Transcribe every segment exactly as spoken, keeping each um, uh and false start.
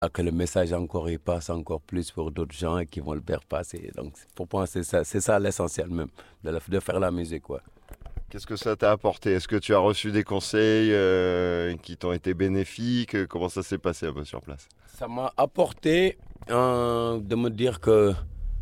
que le message encore il passe encore plus pour d'autres gens et qui vont le faire passer. Donc pour moi c'est ça, c'est ça l'essentiel même de, la, de faire la musique quoi. Qu'est-ce que ça t'a apporté? Est-ce que tu as reçu des conseils euh, qui t'ont été bénéfiques? Comment ça s'est passé un peu sur place? Ça m'a apporté euh, de me dire que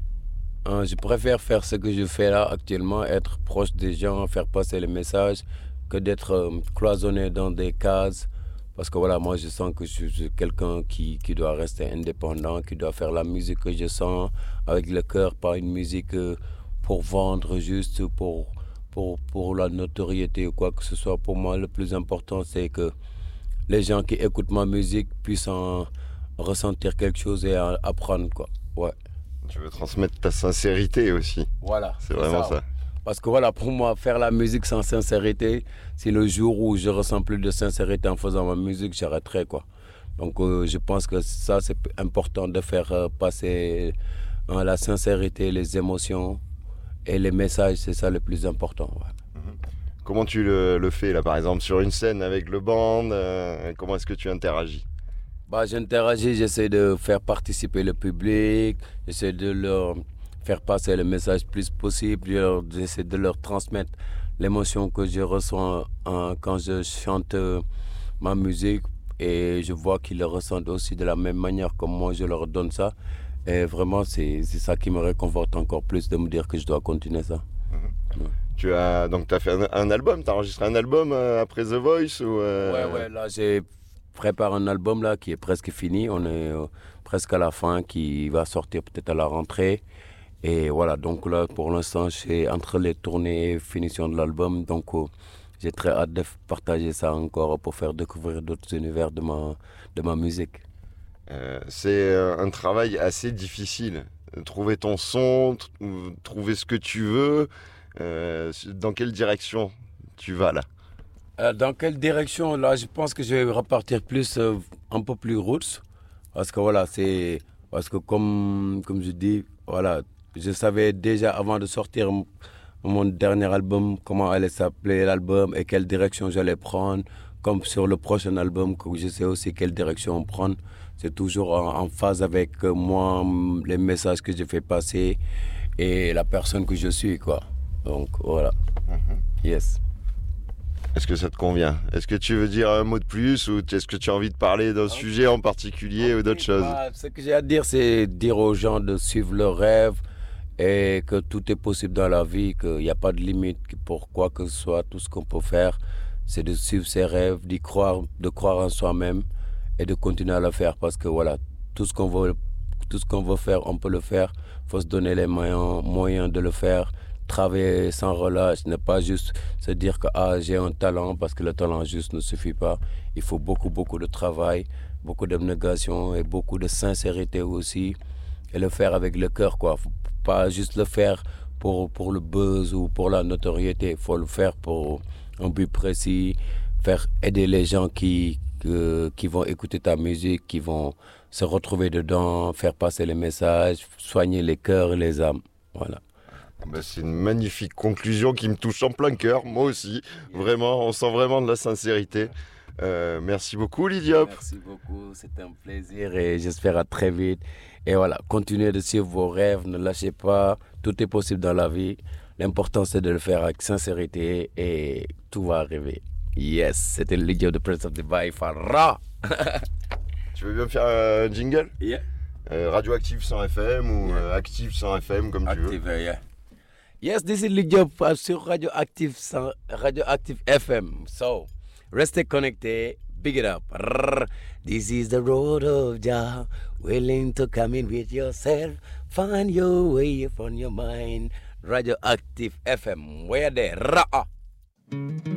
euh, je préfère faire ce que je fais là actuellement, être proche des gens, faire passer le message, que d'être euh, cloisonné dans des cases. Parce que voilà, moi je sens que je suis quelqu'un qui, qui doit rester indépendant, qui doit faire la musique que je sens avec le cœur, pas une musique euh, pour vendre juste, pour, pour, pour la notoriété ou quoi que ce soit. Pour moi, le plus important, c'est que les gens qui écoutent ma musique puissent en ressentir quelque chose et en apprendre, quoi. Ouais. Tu veux transmettre ta sincérité aussi. Voilà. C'est vraiment ça. ça. Parce que voilà, pour moi, faire la musique sans sincérité, c'est le jour où je ressens plus de sincérité en faisant ma musique, j'arrêterai quoi. Donc euh, je pense que ça, c'est important de faire euh, passer euh, la sincérité, les émotions et les messages, c'est ça le plus important. Ouais. Mmh. Comment tu le, le fais là, par exemple, sur une scène avec le band euh, comment est-ce que tu interagis? Bah, j'interagis, j'essaie de faire participer le public, j'essaie de leur faire passer le message le plus possible, j'essaie de leur transmettre l'émotion que je ressens hein, quand je chante euh, ma musique et je vois qu'ils le ressentent aussi de la même manière comme moi je leur donne ça. Et vraiment, c'est, c'est ça qui me réconforte encore plus de me dire que je dois continuer ça. Mmh. Ouais. Tu as donc tu as fait un, un album, tu as enregistré un album euh, après The Voice ou euh... Ouais, ouais, là j'ai préparé un album là qui est presque fini, on est euh, presque à la fin, qui va sortir peut-être à la rentrée. Et voilà, donc là, pour l'instant, je suis entre les tournées et finition de l'album. Donc, euh, j'ai très hâte de partager ça encore pour faire découvrir d'autres univers de ma, de ma musique. Euh, c'est un travail assez difficile. Trouver ton son, t- trouver ce que tu veux. Euh, dans quelle direction tu vas là? Euh, dans quelle direction? Là, je pense que je vais repartir plus, euh, un peu plus roots. Parce que voilà, c'est. Parce que comme, comme je dis, voilà. Je savais déjà avant de sortir mon dernier album comment allait s'appeler l'album et quelle direction j'allais prendre. Comme sur le prochain album, je sais aussi quelle direction prendre. C'est toujours en, en phase avec moi, les messages que je fais passer et la personne que je suis, quoi. Donc voilà. Mm-hmm. Yes. Est-ce que ça te convient? Est-ce que tu veux dire un mot de plus ou est-ce que tu as envie de parler d'un okay. sujet en particulier okay. ou d'autre chose? Bah, ce que j'ai à dire, c'est dire aux gens de suivre leurs rêves et que tout est possible dans la vie, qu'il n'y a pas de limite pour quoi que ce soit. Tout ce qu'on peut faire, c'est de suivre ses rêves, d'y croire, de croire en soi-même et de continuer à le faire. Parce que voilà, tout ce qu'on veut, tout ce qu'on veut faire, on peut le faire. Il faut se donner les moyens, moyens de le faire. Travailler sans relâche, ne pas juste se dire que ah, j'ai un talent, parce que le talent juste ne suffit pas. Il faut beaucoup, beaucoup de travail, beaucoup d'abnégation et beaucoup de sincérité aussi. Et le faire avec le cœur, quoi. Faut pas juste le faire pour, pour le buzz ou pour la notoriété. Il faut le faire pour un but précis, faire aider les gens qui, que, qui vont écouter ta musique, qui vont se retrouver dedans, faire passer les messages, soigner les cœurs et les âmes. Voilà. Ben, c'est une magnifique conclusion qui me touche en plein cœur, moi aussi. Vraiment, on sent vraiment de la sincérité. Euh, merci beaucoup, Lidiop. Merci beaucoup, c'était un plaisir et j'espère à très vite. Et voilà, continuez de suivre vos rêves, ne lâchez pas, tout est possible dans la vie. L'important, c'est de le faire avec sincérité et tout va arriver. Yes, c'était Lidiop de Prince of Dubai, Farah. Tu veux bien me faire un jingle? Yeah. Euh, Radioactive cent F M ou yeah. euh, Active cent F M, comme Active, tu veux. Yeah. Yes, this is Lidiop sur Radioactive, Radioactive F M. So, restez connectés. Big it up. This is the road of Jah. Willing to come in with yourself. Find your way from your mind. Radioactive F M. Where there? Ra.